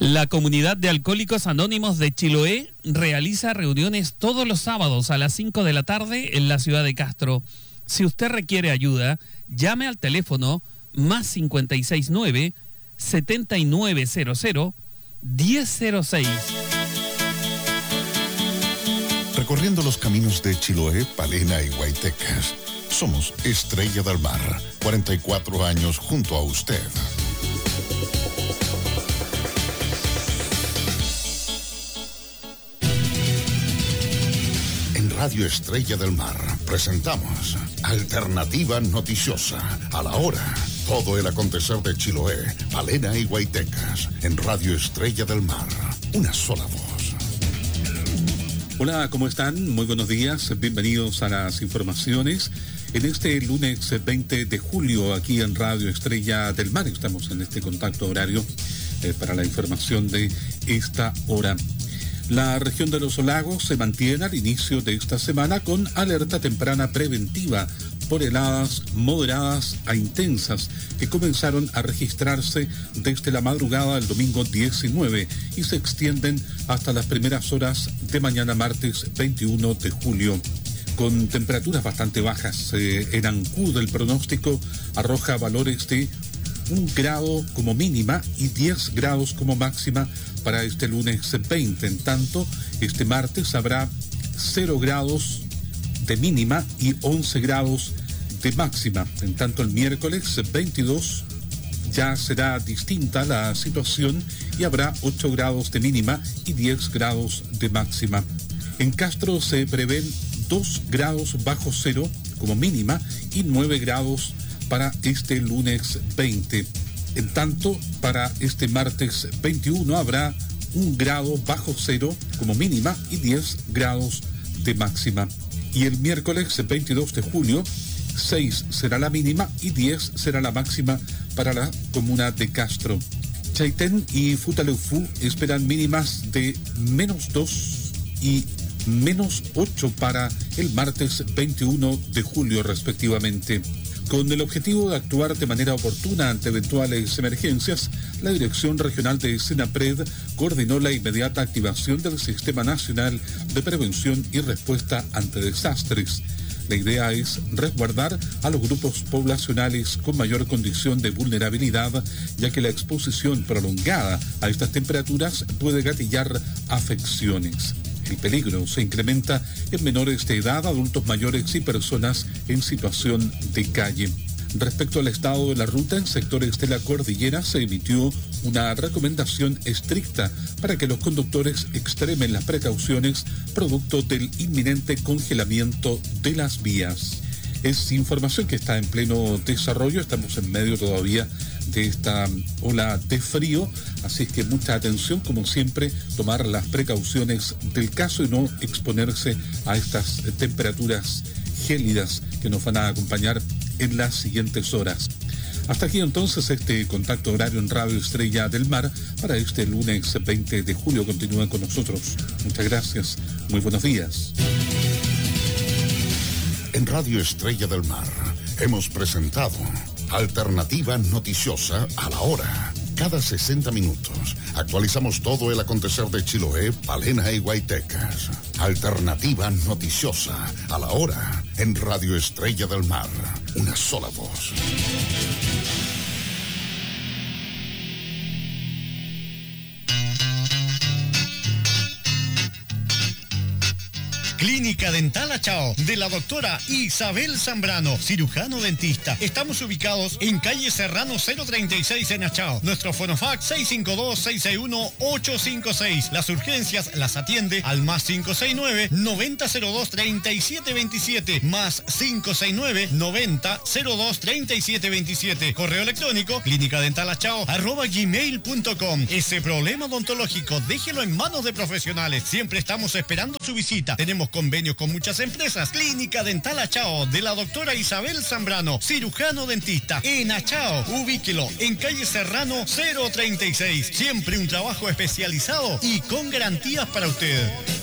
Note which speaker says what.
Speaker 1: La comunidad de Alcohólicos Anónimos de Chiloé realiza reuniones todos los sábados a las 5 de la tarde en la ciudad de Castro. Si usted requiere ayuda, llame al teléfono más 569 7900 1006.
Speaker 2: Recorriendo los caminos de Chiloé, Palena y Guaytecas, somos Estrella del Mar, 44 años junto a usted. En Radio Estrella del Mar presentamos Alternativa Noticiosa, a la hora. Todo el acontecer de Chiloé, Palena y Guaytecas, en Radio Estrella del Mar, una sola voz.
Speaker 3: Hola, ¿cómo están? Muy buenos días, bienvenidos a las informaciones. En este lunes 20 de julio, aquí en Radio Estrella del Mar, estamos en este contacto horario para la información de esta hora. La región de los lagos se mantiene al inicio de esta semana con alerta temprana preventiva por heladas moderadas a intensas que comenzaron a registrarse desde la madrugada del domingo 19 y se extienden hasta las primeras horas de mañana martes 21 de julio. Con temperaturas bastante bajas, en Ancud el pronóstico arroja valores de 1 grado como mínima y 10 grados como máxima para este lunes 20. En tanto, este martes habrá 0 grados de mínima y 11 grados de máxima. En tanto, el miércoles 22 ya será distinta la situación y habrá 8 grados de mínima y 10 grados de máxima. En Castro se prevén 2 grados bajo cero como mínima y 9 grados para este lunes 20. En tanto, para este martes 21 habrá 1 grado bajo cero como mínima y 10 grados de máxima. Y el miércoles 22 de julio, 6 será la mínima y 10 será la máxima para la comuna de Castro. Chaitén y Futaleufú esperan mínimas de -2 y -8 para el martes 21 de julio respectivamente. Con el objetivo de actuar de manera oportuna ante eventuales emergencias, la Dirección Regional de Senapred coordinó la inmediata activación del Sistema Nacional de Prevención y Respuesta ante Desastres. La idea es resguardar a los grupos poblacionales con mayor condición de vulnerabilidad, ya que la exposición prolongada a estas temperaturas puede gatillar afecciones. El peligro se incrementa en menores de edad, adultos mayores y personas en situación de calle. Respecto al estado de la ruta en sectores de la cordillera, se emitió una recomendación estricta para que los conductores extremen las precauciones producto del inminente congelamiento de las vías. Es información que está en pleno desarrollo, estamos en medio todavía de esta ola de frío, así es que mucha atención, como siempre, tomar las precauciones del caso y no exponerse a estas temperaturas gélidas que nos van a acompañar en las siguientes horas. Hasta aquí entonces este contacto horario en Radio Estrella del Mar para este lunes 20 de julio. Continúen con nosotros. Muchas gracias. Muy buenos días.
Speaker 2: En Radio Estrella del Mar hemos presentado Alternativa Noticiosa, a la hora. Cada 60 minutos actualizamos todo el acontecer de Chiloé, Palena y Guaytecas. Alternativa Noticiosa, a la hora, en Radio Estrella del Mar, una sola voz.
Speaker 4: Clínica Dental Achao, de la doctora Isabel Zambrano, cirujano dentista. Estamos ubicados en calle Serrano 036 en Achao. Nuestro fonofax 652-661-856. Las urgencias las atiende al más 569-9002-3727, más 569-9002-3727. Correo electrónico clínicadentalachao@gmail.com. Ese problema odontológico, déjelo en manos de profesionales. Siempre estamos esperando su visita. Tenemos convenios con muchas empresas. Clínica Dental Achao, de la doctora Isabel Zambrano, cirujano dentista, en Achao. Ubíquelo en calle Serrano 036. Siempre un trabajo especializado y con garantías para usted.